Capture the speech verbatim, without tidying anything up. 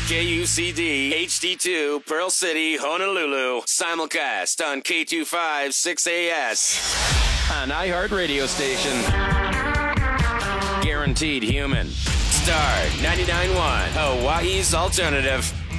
K U C D, H D two, Pearl City, Honolulu. Simulcast on K two five six A S. An iHeartRadio station. Guaranteed human. Star ninety-nine point one, Hawaii's alternative.